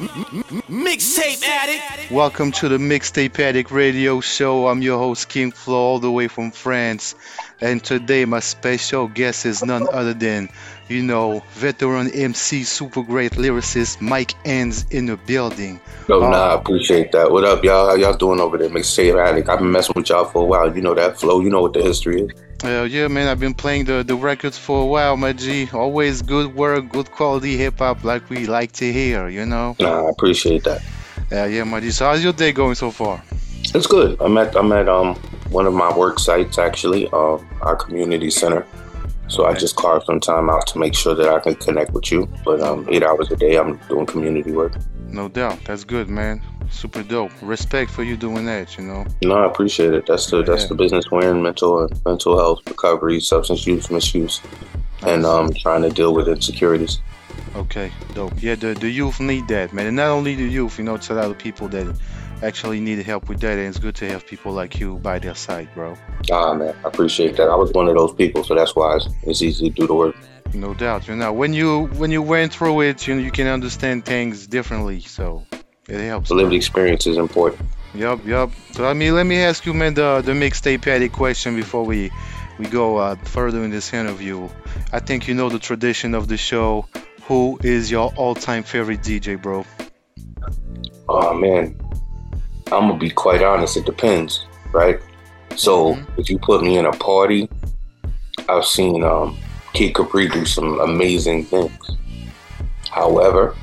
Mixtape Addict. Welcome to the Mixtape Addict Radio Show. I'm your host, King Flo, all the way from France. And today, my special guest is none other than, veteran MC, super great lyricist, Mike Ends in the building. Yo, I appreciate that. What up, y'all? How y'all doing over there? Mixtape Addict. I've been messing with y'all for a while. You know that flow. You know what the history is. Yeah, man, I've been playing the records for a while, my G. Always good work, good quality hip-hop like we like to hear. I appreciate that. Yeah, my G. So how's your day going so far? It's good. I'm at one of my work sites, actually, our community center. So I just carved some time out to make sure that I can connect with you. But 8 hours a day, I'm doing community work. No doubt. That's good, man. Super dope. Respect for you doing that, No, I appreciate it. That's the business we're in, mental health, recovery, substance use, misuse, and trying to deal with insecurities. Okay, dope. Yeah, the youth need that, man. And not only the youth, it's a lot of people that actually need help with that, and it's good to have people like you by their side, bro. Man, I appreciate that. I was one of those people, so that's why it's easy to do the work. No doubt. When you went through it, you can understand things differently, so it helps. The lived experience is important. Yup. So let me ask you, man, the Mixtape Addict question before we go further in this interview. I think you know the tradition of the show. Who is your all-time favorite DJ, bro? Oh, man. I'm going to be quite honest. It depends, right? So if you put me in a party, I've seen Kid Capri do some amazing things. However,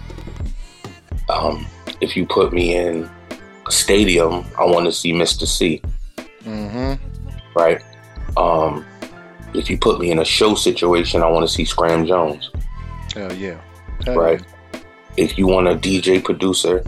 if you put me in a stadium, I want to see Mr. C. Right? If you put me in a show situation, I want to see Scram Jones. Hell yeah. Right? If you want a DJ producer,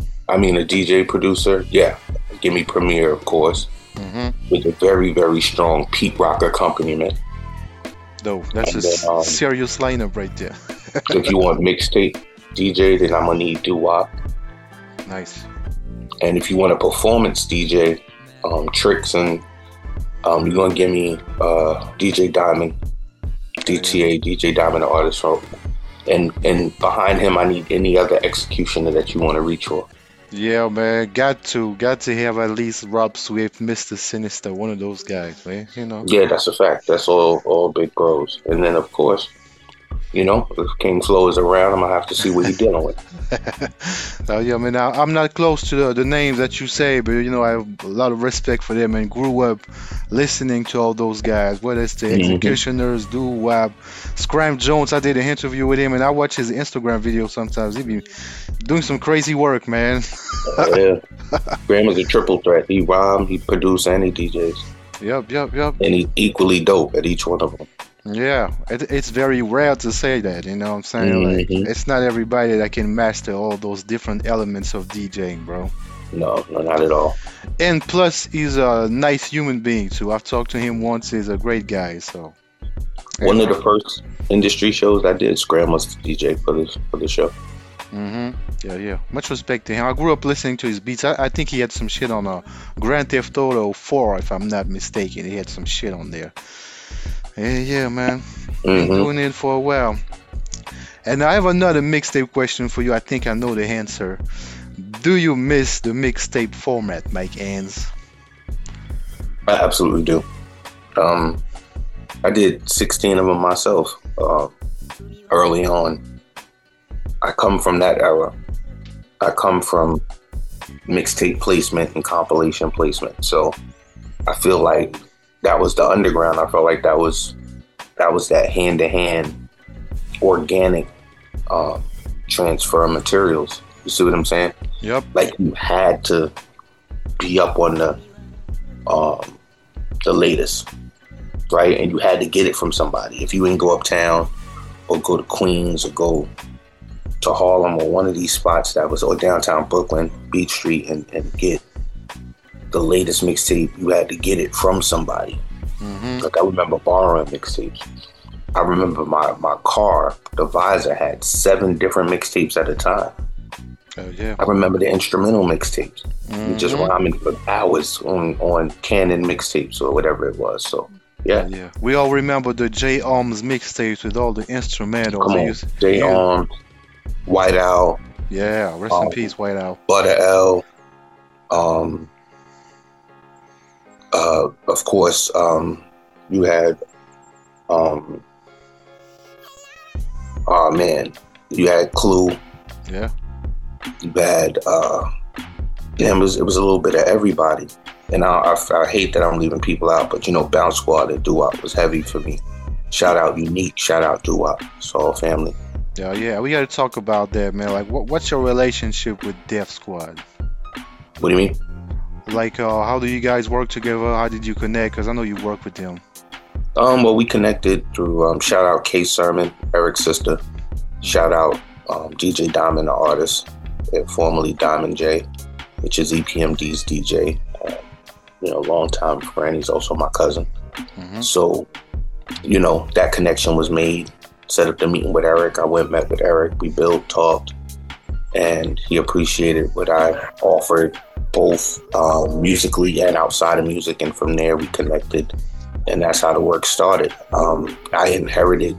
yeah, give me Premier, of course, with a very, very strong Pete Rock accompaniment. Dope. That's a serious lineup right there. If you want mixtape DJ, then I'm going to need doo-wop. Nice. And if you want a performance DJ, Tricks, and you're going to give me DJ Diamond, DTA, DJ Diamond, the artist. And behind him, I need any other executioner that you want to reach for. Yeah, man, got to have at least Rob Swift, Mr. Sinister, one of those guys, man. Yeah, that's a fact. That's all big bros. And then, of course, if King Flo is around, I'm gonna have to see what he's dealing with. Yeah, man. I'm not close to the names that you say, but I have a lot of respect for them and grew up listening to all those guys. Whether it's the Executioners, Doo-Wop, Scram Jones. I did an interview with him, and I watch his Instagram videos sometimes. He be doing some crazy work, man. Yeah, Scram is a triple threat. He rhyme, he produce, and he DJs. Yep. And he's equally dope at each one of them. Yeah, it's very rare to say that, you know what I'm saying? Like, it's not everybody that can master all those different elements of DJing, bro. No, not at all. And plus, he's a nice human being, too. I've talked to him once. He's a great guy, so. One of the first industry shows I did, Scram was the DJ for the show. Yeah. Much respect to him. I grew up listening to his beats. I think he had some shit on Grand Theft Auto 4, if I'm not mistaken. He had some shit on there. Yeah, man. Been doing it for a while. And I have another mixtape question for you. I think I know the answer. Do you miss the mixtape format, Mike Ends? I absolutely do. I did 16 of them myself early on. I come from that era. I come from mixtape placement and compilation placement. So I feel like that was the underground. I felt like that was that hand-to-hand organic transfer of materials. You see what I'm saying? Yep. Like you had to be up on the latest, right? And you had to get it from somebody. If you didn't go uptown or go to Queens or go to Harlem or one of these spots that was, or downtown Brooklyn, Beach Street, and get the latest mixtape, you had to get it from somebody. Like I remember borrowing mixtapes. I remember my car, the visor had 7 different mixtapes at a time. Oh, yeah. I remember the instrumental mixtapes. You just rhyming for hours on Canon mixtapes or whatever it was. So yeah. We all remember the J Arms mixtapes with all the instrumentals. Come on, J Arms, White Owl, Yeah, rest in um, peace, White Owl. Butter L, um, of course, you had, um, oh man, you had Clue, Yeah. you had, damn, it was a little bit of everybody. And I hate that I'm leaving people out, but Bounce Squad and Doo-Wop was heavy for me. Shout out Unique, shout out Doo-Wop. It's all family. Yeah, yeah, we gotta talk about that, man. Like, what's your relationship with Def Squad? What do you mean? Like, how do you guys work together? How did you connect? Because I know you work with them. Well, we connected through, shout out K Sermon, Eric's sister. Shout out DJ Diamond, the artist, formerly Diamond J, which is EPMD's DJ. Long time friend. He's also my cousin. Hmm. So, that connection was made. Set up the meeting with Eric. I went, met with Eric. We built, talked, and he appreciated what I offered, both musically and outside of music. And from there, we connected, and that's how the work started. I inherited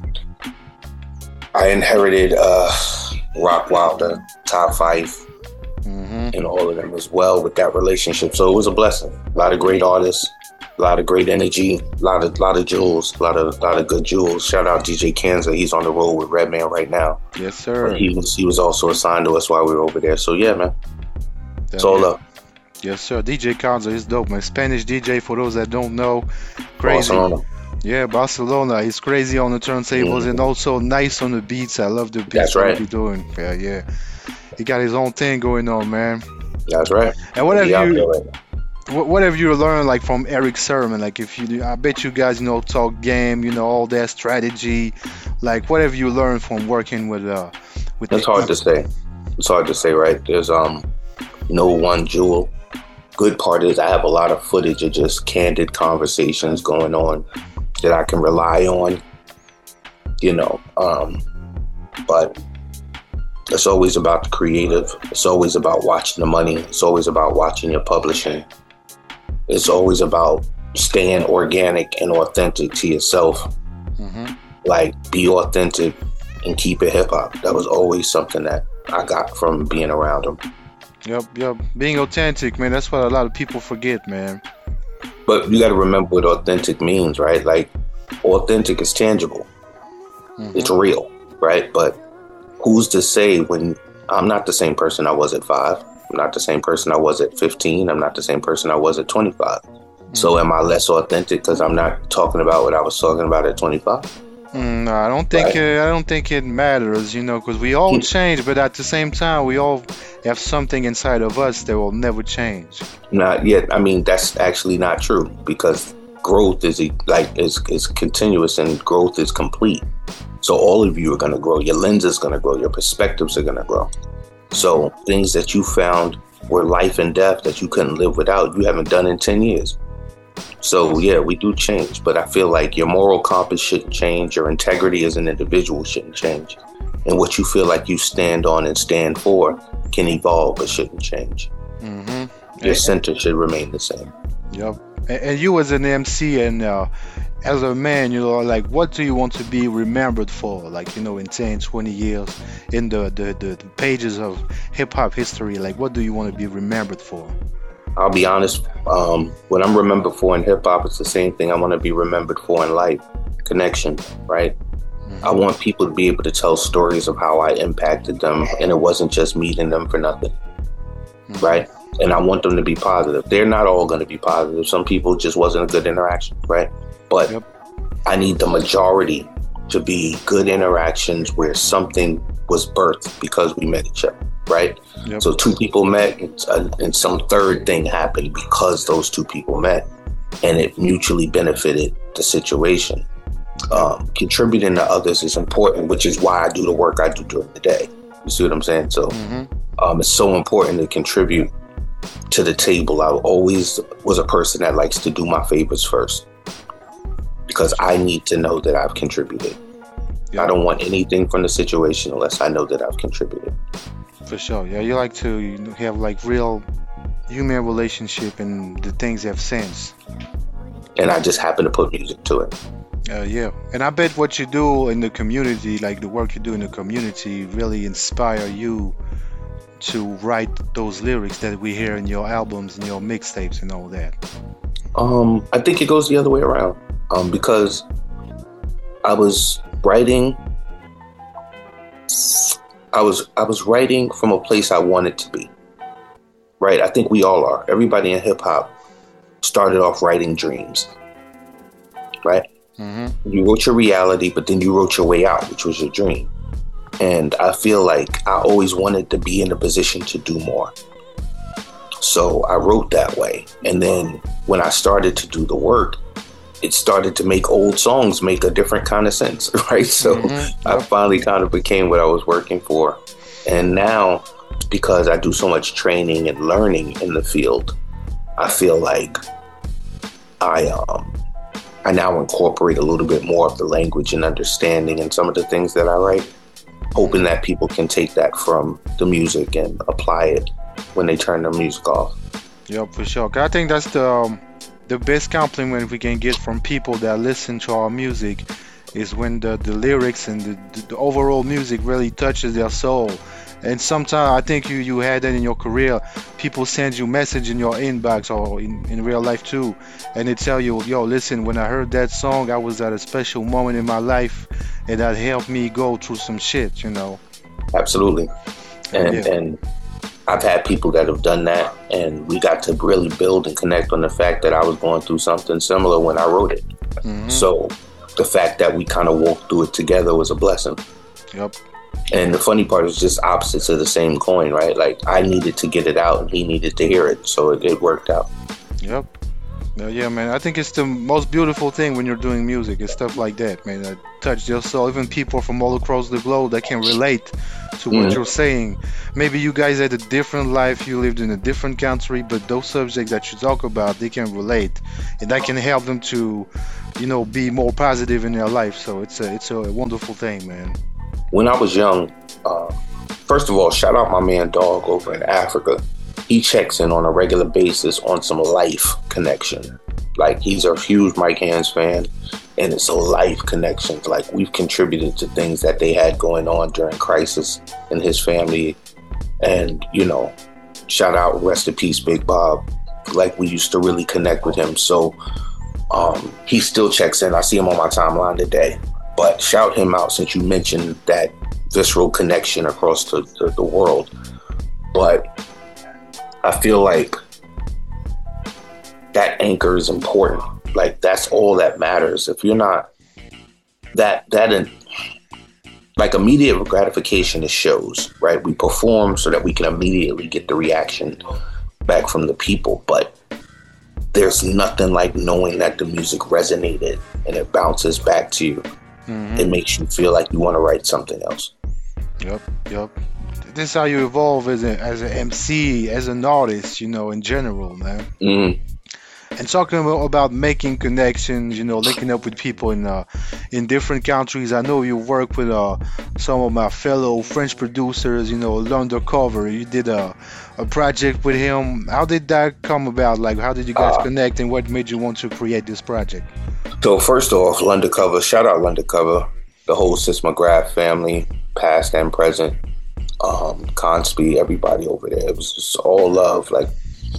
Rock Wilder, Top 5, Hmm. and all of them as well with that relationship. So it was a blessing. A lot of great artists, a lot of great energy, a lot of jewels, a lot of good jewels. Shout out DJ Kanza. He's on the road with Redman right now. Yes, sir. He was also assigned to us while we were over there. So yeah, man, it's all up. Yes, sir. DJ Kanza is dope, man. Spanish DJ, for those that don't know. Crazy. Barcelona. Yeah, Barcelona. He's crazy on the turntables and also nice on the beats. I love the beats That's that right. he's doing. Yeah, yeah. He got his own thing going on, man. That's right. And what have He out you there right now. what have you learned like from Eric Sermon? Like if you I bet you guys talk game, all that strategy. Like what have you learned from working with It's hard to say. It's hard to say, right? There's no one jewel. Good part is I have a lot of footage of just candid conversations going on that I can rely on, but it's always about the creative. It's always about watching the money. It's always about watching your publishing. It's always about staying organic and authentic to yourself. Hmm. Like, be authentic and keep it hip hop. That was always something that I got from being around them. Yep. Being authentic, man. That's what a lot of people forget, man. But you got to remember what authentic means, right? Like, authentic is tangible. Hmm. It's real, right? But who's to say when I'm not the same person I was at 5? I'm not the same person I was at 15. I'm not the same person I was at 25. So am I less authentic because I'm not talking about what I was talking about at 25? No, I don't think Right. I don't think it matters, because we all change, but at the same time, we all have something inside of us that will never change. Not yet. I mean, that's actually not true because growth is continuous and growth is complete. So all of you are going to grow. Your lens is going to grow. Your perspectives are going to grow. So things that you found were life and death that you couldn't live without, you haven't done in 10 years. So yeah, we do change, but I feel like your moral compass shouldn't change. Your integrity as an individual shouldn't change. And what you feel like you stand on and stand for can evolve, but shouldn't change. Hmm. Your center should remain the same. Yep. And you as an MC and as a man, like what do you want to be remembered for? Like, in 10, 20 years in the pages of hip hop history, like what do you want to be remembered for? I'll be honest, what I'm remembered for in hip hop is the same thing I want to be remembered for in life. Connection, right? I want people to be able to tell stories of how I impacted them, and it wasn't just meeting them for nothing, right? And I want them to be positive. They're not all going to be positive. Some people just wasn't a good interaction, right? But Yep. I need the majority to be good interactions where something was birthed because we met each other, right? Yep. So 2 people met and some third thing happened because those 2 people met and it mutually benefited the situation. Contributing to others is important, which is why I do the work I do during the day. You see what I'm saying? So it's so important to contribute to the table. I always was a person that likes to do my favors first because I need to know that I've contributed. Yeah. I don't want anything from the situation unless I know that I've contributed. For sure. Yeah, you like to have like real human relationship and the things have sense. And I just happen to put music to it. Yeah. And I bet what you do in the community, like the work you do in the community, really inspire you to write those lyrics that we hear in your albums and your mixtapes and all that? I think it goes the other way around. Because I was writing, I was writing from a place I wanted to be. Right? I think we all are. Everybody in hip hop started off writing dreams. Right? Mm-hmm. You wrote your reality, but then you wrote your way out, which was your dream. And I feel like I always wanted to be in a position to do more. So I wrote that way. And then when I started to do the work, it started to make old songs make a different kind of sense, right? So I finally kind of became what I was working for. And now, because I do so much training and learning in the field, I feel like I now incorporate a little bit more of the language and understanding in some of the things that I write, hoping that people can take that from the music and apply it when they turn the music off. Yeah, for sure. 'Cause I think that's the best compliment we can get from people that listen to our music is when the lyrics and the overall music really touches their soul. And sometimes I think you had that in your career. People send you message in your inbox or in real life too, and they tell you, yo, listen, when I heard that song, I was at a special moment in my life, and that helped me go through some shit, you know. Absolutely. And I've had people that have done that, and we got to really build and connect on the fact that I was going through something similar when I wrote it. So the fact that we kind of walked through it together was a blessing. Yep. And the funny part is just opposites of the same coin, right? Like I needed to get it out and he needed to hear it. So it worked out. Yep. Yeah, man. I think it's the most beautiful thing when you're doing music. It's stuff like that, man, that touch your soul. Even people from all across the globe that can relate to what you're saying. Maybe you guys had a different life, you lived in a different country, but those subjects that you talk about, they can relate, and that can help them to, you know, be more positive in their life. So it's a wonderful thing, man. When I was young, first of all, shout out my man Dog over in Africa. He checks in on a regular basis on some life connection. Like he's a huge Mike Hands fan, and it's a life connection. Like we've contributed to things that they had going on during crisis in his family. And, you know, shout out, rest in peace, Big Bob. Like we used to really connect with him. So he still checks in. I see him on my timeline today. But shout him out since you mentioned that visceral connection across the world. But I feel like that anchor is important. Like that's all that matters. If you're not like immediate gratification is shows, right? We perform so that we can immediately get the reaction back from the people. But there's nothing like knowing that the music resonated and it bounces back to you. It makes you feel like you want to write something else. Yep. This is how you evolve as an MC, as an artist, you know, in general, man. And talking about making connections, you know, linking up with people in different countries. I know you work with some of my fellow French producers, you know, L'Undercover. You did a project with him. How did that come about? Like, how did you guys connect, and what made you want to create this project? So first off, L'Undercover, shout out L'Undercover, the whole Sis McGrath family, past and present, Conspi, everybody over there. It was just all love. Like,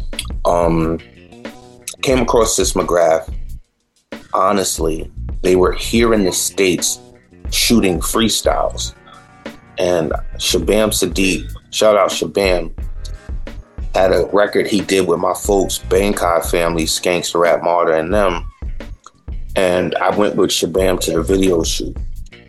came across Sis McGrath. Honestly, they were here in the States shooting freestyles. And Shabam Sadiq, shout out Shabam, had a record he did with my folks, Bankai family, Skanks, the Rap Martyr, and them. And I went with Shabam to the video shoot.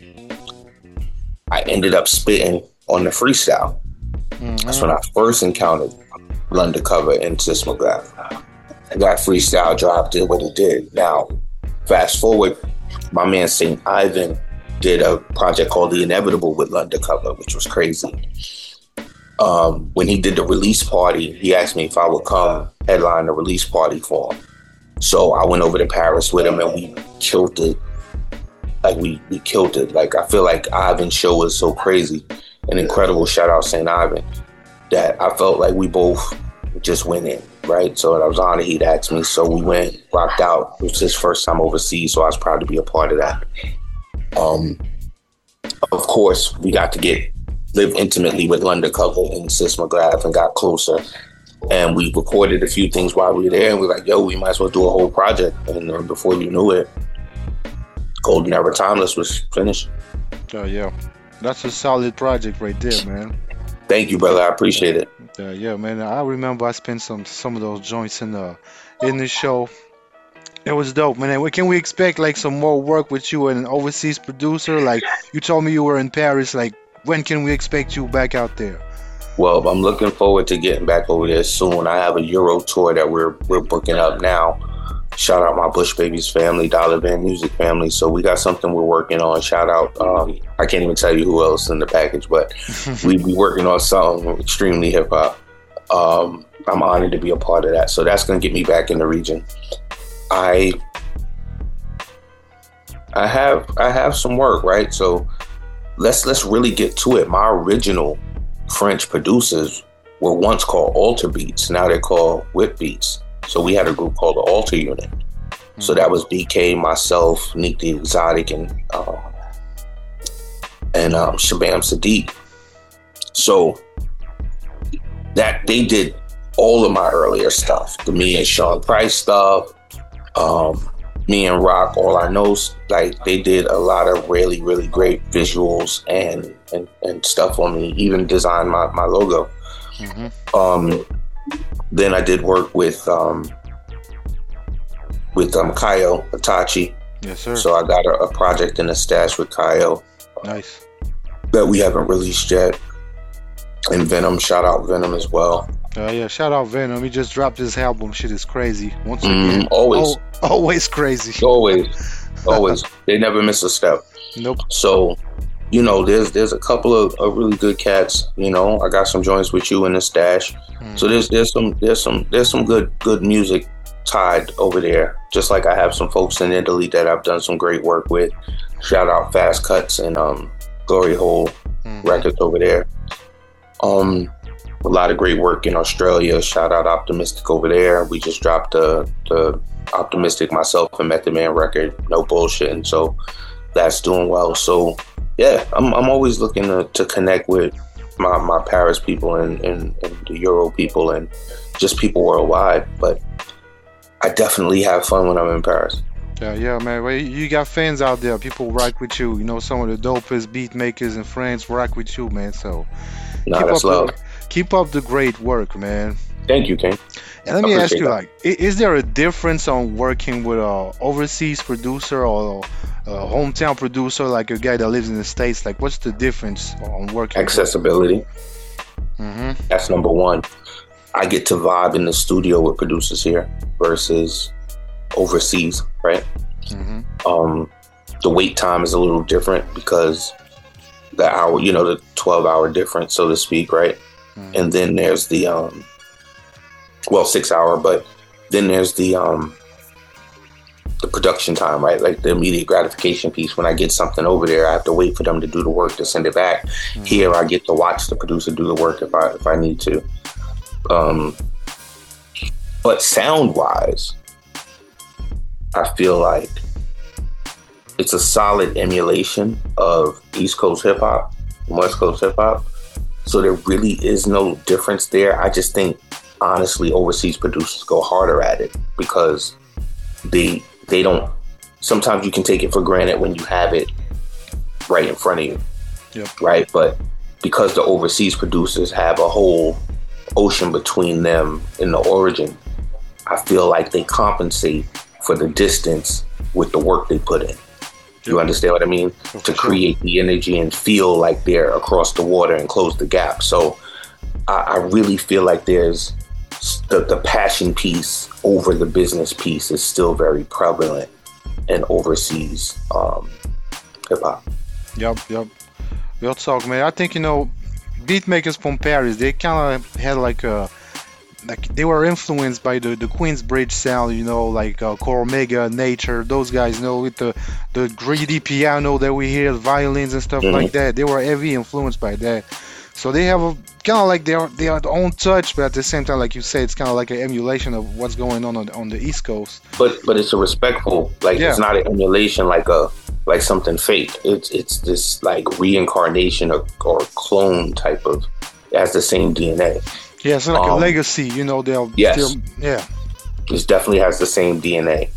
I ended up spitting on the freestyle. That's when I first encountered L'Undercover and Sis McGrath. That freestyle drop did what it did. Now, fast forward, my man St. Ivan did a project called The Inevitable with L'Undercover, which was crazy. When he did the release party, he asked me if I would come headline the release party for him. So I went over to Paris with him and we killed it. Like we killed it. Like I feel like Ivan's show was so crazy. An incredible shout out St. Ivan that I felt like we both just went in, right? So I was honored he'd asked me. So we went, rocked out. It was his first time overseas, so I was proud to be a part of that. Of course, we got to get lived intimately with Undercover and Sis McGrath and got closer. And we recorded a few things while we were there, and we were like, yo, we might as well do a whole project. And before you knew it, Golden Era Timeless was finished. Oh yeah, that's a solid project right there, man. Thank you, brother. I appreciate it. Yeah, man. I remember I spent some of those joints in the show. It was dope, man. Can we expect like some more work with you and an overseas producer? Like you told me you were in Paris. Like when can we expect you back out there? Well, I'm looking forward to getting back over there soon. I have a Euro tour that we're booking up now. Shout out my Bush Babies family, Dollar Band Music family. So we got something we're working on. Shout out, I can't even tell you who else in the package, but we be working on something extremely hip hop. I'm honored to be a part of that. So that's gonna get me back in the region. I have some work, right? So let's really get to it. My original French producers were once called Alter Beats. Now they're called Whip Beats. So we had a group called the Alter Unit. Mm-hmm. So that was BK, myself, Neek the Exotic, and Shabam Sadiq. So that they did all of my earlier stuff, the me and Sean Price stuff, me and Rock, All I Know, like they did a lot of really, really great visuals and stuff on me, even designed my logo. Mm-hmm. Then I did work with Kaio Itachi. Yes, sir. So I got a project in the stash with Kaio. Nice. That we haven't released yet. And Venom, shout out Venom as well. Yeah, shout out Venom. He just dropped his album. Shit is crazy. Once again, always crazy. Always. They never miss a step. Nope. So, you know, there's a couple of really good cats. You know, I got some joints with you in the stash. So there's some good music tied over there. Just like I have some folks in Italy that I've done some great work with. Shout out Fast Cuts and Glory Hole Records over there. A lot of great work in Australia. Shout out Optimistic over there. We just dropped the Optimistic myself and Method Man record, No Bullshit, and so that's doing well. So yeah, I'm always looking to connect with my Paris people and the Euro people and just people worldwide. But I definitely have fun when I'm in Paris. Yeah, man. Well, you got fans out there. People rock with you. You know, some of the dopest beat makers in France rock with you, man. So that's love. Keep up the great work, man. Thank you, King. And let me ask you, like, is there a difference on working with a overseas producer or a hometown producer, like a guy that lives in the States? Like, what's the difference on working? Accessibility. Mm-hmm. That's number one. I get to vibe in the studio with producers here versus overseas, right? Mm-hmm. The wait time is a little different because the hour, you know, the 12-hour difference, so to speak, right? Mm-hmm. And then there's the 6-hour, but then there's the production time, right? Like the immediate gratification piece. When I get something over there, I have to wait for them to do the work to send it back. Mm-hmm. Here, I get to watch the producer do the work if I need to. But sound-wise, I feel like it's a solid emulation of East Coast hip hop, West Coast hip hop. So there really is no difference there. I just think, honestly, overseas producers go harder at it because they don't. Sometimes you can take it for granted when you have it right in front of you, yep. Right? But because the overseas producers have a whole ocean between them and the origin, I feel like they compensate for the distance with the work they put in. You understand what I mean? To create the energy and feel like they're across the water and close the gap. So I really feel like there's the passion piece over the business piece is still very prevalent in overseas hip hop. Yep. Real talk, man. I think, you know, beat makers from Paris, they kind of had like they were influenced by the Queensbridge sound, you know, like Cormega, Nature, those guys, you know, with the greedy piano that we hear, violins and stuff like that. They were heavy influenced by that. So they have a kind of like their own touch, but at the same time, like you said, it's kind of like an emulation of what's going on the East Coast. But it's a respectful, like it's not an emulation like a like something fake. It's this like reincarnation or clone type of. It has the same DNA. Yeah, it's like a legacy, you know. They'll yes, still, yeah. It definitely has the same DNA.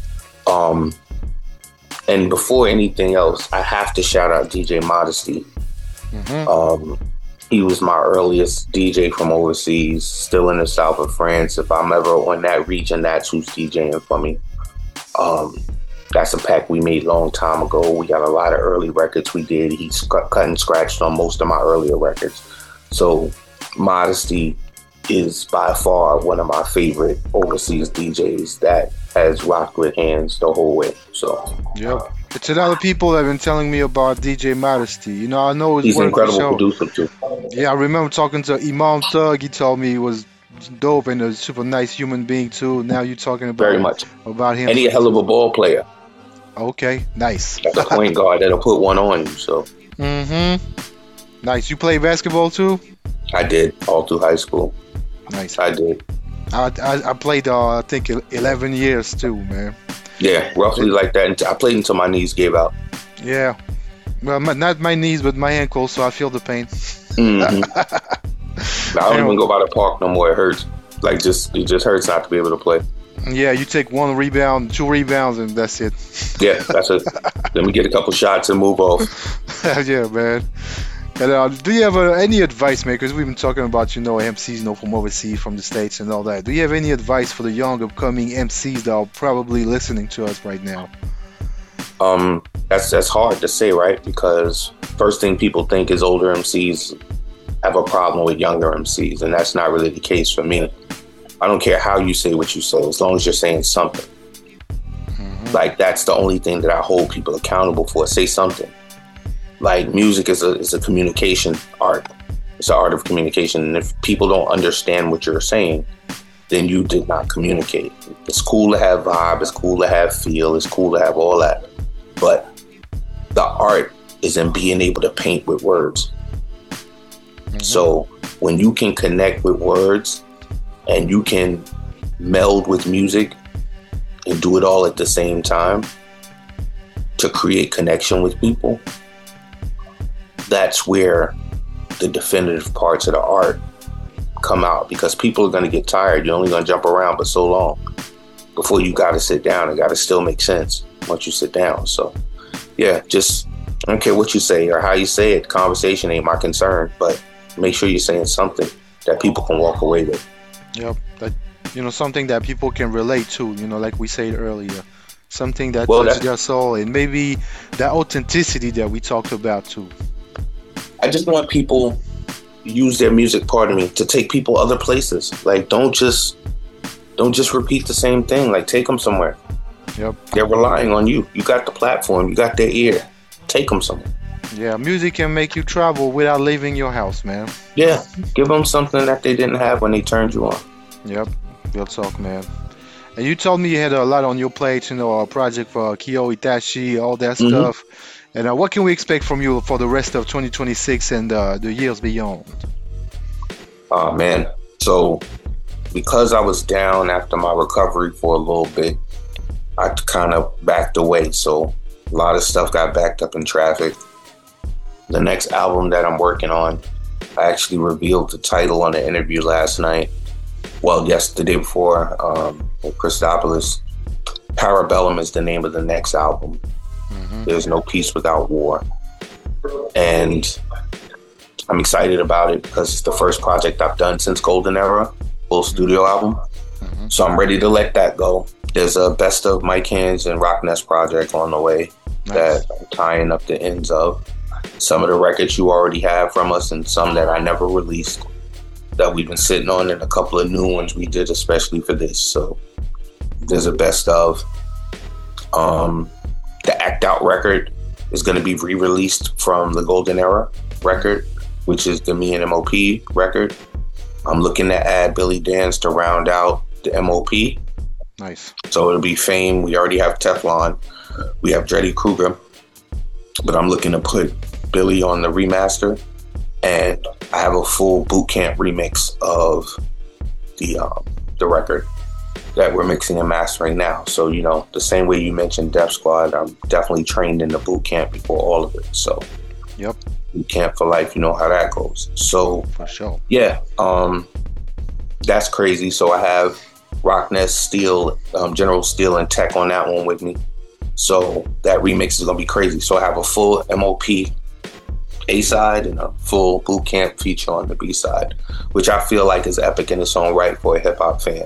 And before anything else, I have to shout out DJ Modesty. He was my earliest DJ from overseas, still in the south of France. If I'm ever on that region, that's who's DJing for me. That's a pack we made a long time ago. We got a lot of early records we did. He's cut and scratched on most of my earlier records. So Modesty is by far one of my favorite overseas DJs that has rocked with hands the whole way. So yep. It's a lot of people that have been telling me about DJ Modesty. You know, I know he's an incredible producer too. Yeah, I remember talking to Imam Thug. He told me he was dope and a super nice human being too. Now you're talking about very much about him. And he's a hell of a ball player. Okay, nice. That's a point guard that'll put one on you. So. Nice. You play basketball too? I did all through high school. Nice. I did. I played I think 11 years too, man. Yeah, roughly like that. I played until my knees gave out. Yeah. Well, not my knees, but my ankles, so I feel the pain. I don't even go by the park no more. It hurts. Like, it just hurts not to be able to play. Yeah, you take 1 rebound, 2 rebounds, and that's it. Yeah, that's it. Let me get a couple shots and move off. Yeah, man. And, do you have any advice, man? Because we've been talking about, MCs, from overseas, from the States and all that. Do you have any advice for the young, upcoming MCs that are probably listening to us right now? That's hard to say, right? Because first thing people think is older MCs have a problem with younger MCs, and that's not really the case for me. I don't care how you say what you say, as long as you're saying something. Like, that's the only thing that I hold people accountable for. Say something. Like, music is a communication art. It's an art of communication. And if people don't understand what you're saying, then you did not communicate. It's cool to have vibe. It's cool to have feel. It's cool to have all that. But the art is in being able to paint with words. So when you can connect with words and you can meld with music and do it all at the same time to create connection with people, that's where the definitive parts of the art come out, because people are going to get tired. You're only going to jump around but so long before you got to sit down. It got to still make sense once you sit down. So yeah, just, I don't care what you say or how you say it. Conversation ain't my concern, but make sure you're saying something that people can walk away with. Yep. That, something that people can relate to, like we said earlier. Something that touches their soul, and maybe that authenticity that we talked about too. I just want people use their music, to take people other places. Like, don't just repeat the same thing. Like, take them somewhere. Yep. They're relying on you. You got the platform. You got their ear. Take them somewhere. Yeah, music can make you travel without leaving your house, man. Yeah, give them something that they didn't have when they turned you on. Yep, real talk, man. And you told me you had a lot on your plate, a project for Kyo Itachi, all that stuff. And what can we expect from you for the rest of 2026 and the years beyond? Oh, man. So, because I was down after my recovery for a little bit, I kind of backed away. So, a lot of stuff got backed up in traffic. The next album that I'm working on, I actually revealed the title on the interview last night. Well, the day before, with Christopoulos. Parabellum is the name of the next album. There's no peace without war. And I'm excited about it because it's the first project I've done since Golden Era, full studio album. So I'm ready to let that go. There's a best of Mike Hands and Rock Nest project on the way that I'm tying up the ends of. Some of the records you already have from us and some that I never released that we've been sitting on, and a couple of new ones we did especially for this. So there's a best of. The Act Out record is going to be re-released from the Golden Era record, which is the Me and MOP record. I'm looking to add Billy Dance to round out the MOP. Nice. So it'll be Fame. We already have Teflon. We have Dreddy Kruger. But I'm looking to put Billy on the remaster. And I have a full boot camp remix of the record. that we're mixing and mastering now. So, you know, the same way you mentioned Def Squad, I'm definitely trained in the boot camp before all of it. So, Yep, boot camp for life, you know how that goes. So, for sure. yeah, that's crazy. So I have Rocknest, Steel, General Steel, and Tech on that one with me. So that remix is gonna be crazy. So I have a full MOP A side and a full boot camp feature on the B side, which I feel like is epic in its own right for a hip hop fan.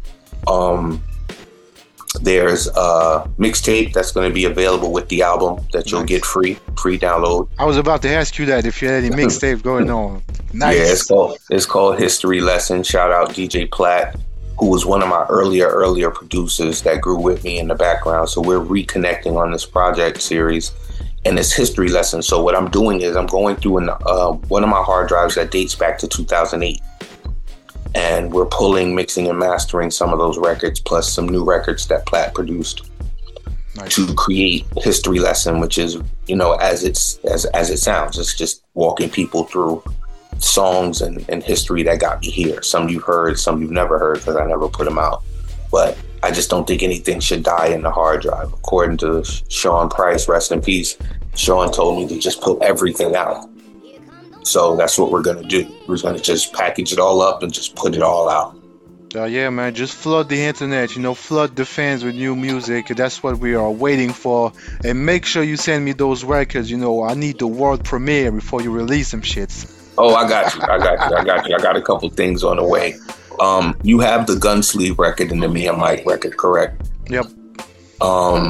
There's a mixtape that's going to be available with the album that you'll get free download. I was about to ask you that if you had any mixtape going on. Nice. Yeah, it's called History Lesson. Shout out DJ Platt, who was one of my earlier producers that grew with me in the background. So we're reconnecting on this project series, and it's History Lesson. So what I'm doing is I'm going through one of my hard drives that dates back to 2008. And we're pulling, mixing, and mastering some of those records, plus some new records that Platt produced. Nice. To create History Lesson, which is, you know, as it sounds. It's just walking people through songs and history that got me here. Some you've heard, some you've never heard, because I never put them out. But I just don't think anything should die in the hard drive. According to Sean Price, rest in peace, Sean told me to just put everything out. So that's what we're going to do. We're going to just package it all up and just put it all out. Yeah, man, just flood the internet, you know, flood the fans with new music. That's what we are waiting for. And make sure you send me those records, you know, I need the world premiere before you release them shits. Oh, I got you. I got a couple things on the way. You have the Gunsleeve record and the Me and Mike record, correct? Yep. The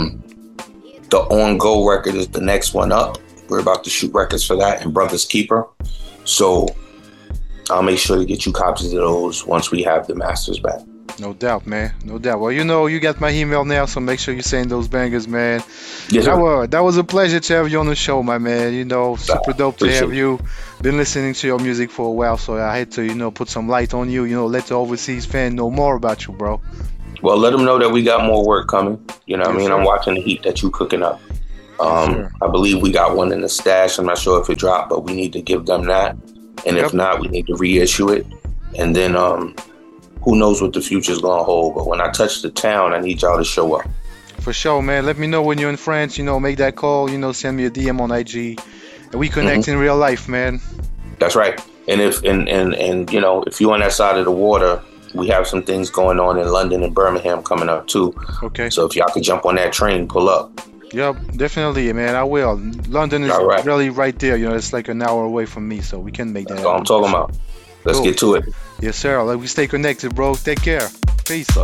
On Go record is the next one up. We're about to shoot records for that and Brother's Keeper. So I'll make sure to get you copies of those once we have the masters back. No doubt, man. No doubt. Well, you know, you got my email now, so make sure you send those bangers, man. Yes, sir. That was a pleasure to have you on the show, my man. You know, super dope to have you. Been listening to your music for a while, so I had to, you know, put some light on you. You know, let the overseas fan know more about you, bro. Well, let them know that we got more work coming. You know what I mean? Sir. I'm watching the heat that you cooking up. I believe we got one in the stash. I'm not sure if it dropped, but we need to give them that. And if not, we need to reissue it. And then who knows what the future's going to hold. But when I touch the town, I need y'all to show up. For sure, man. Let me know when you're in France. You know, make that call. You know, send me a DM on IG. And we connect in real life, man. That's right. And if and you know, if you're on that side of the water, we have some things going on in London and Birmingham coming up too. Okay. So if y'all could jump on that train, pull up. Yep, definitely, man. I will. London is really right there. You know, it's like an hour away from me, so we can make that. That's what I'm talking about. Let's get to it. Yes, sir. Like, we stay connected, bro. Take care. Peace.